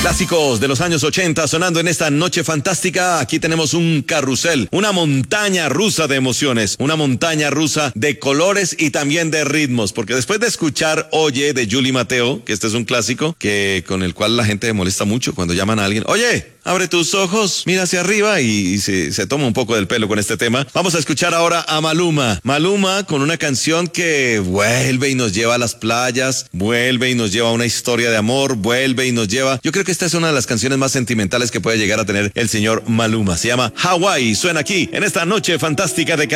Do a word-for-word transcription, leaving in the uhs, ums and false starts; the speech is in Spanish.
Clásicos de los años ochenta sonando en esta noche fantástica. Aquí tenemos un carrusel, una montaña rusa de emociones, una montaña rusa de colores y también de ritmos, porque después de escuchar Oye de Julie Mateo, que este es un clásico que con el cual la gente molesta mucho cuando llaman a alguien, oye, abre tus ojos, mira hacia arriba y, y se, se toma un poco del pelo con este tema. Vamos a escuchar ahora a Maluma. Maluma con una canción que vuelve y nos lleva a las playas, vuelve y nos lleva a una historia de amor, vuelve y nos lleva... Yo creo que esta es una de las canciones más sentimentales que puede llegar a tener el señor Maluma. Se llama Hawaii. Suena aquí en esta noche fantástica de